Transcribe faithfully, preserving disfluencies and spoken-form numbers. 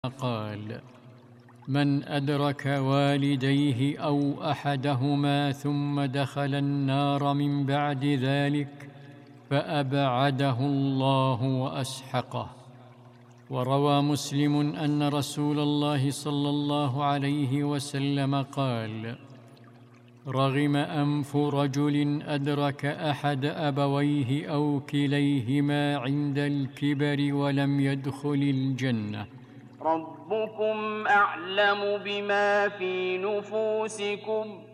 قال: من أدرك والديه أو أحدهما ثم دخل النار من بعد ذلك فأبعده الله وأسحقه. وروى مسلم أن رسول الله صلى الله عليه وسلم قال: رغم أنف رجل أدرك أحد أبويه أو كليهما عند الكبر ولم يدخل الجنة. ربكم أعلم بما في نفوسكم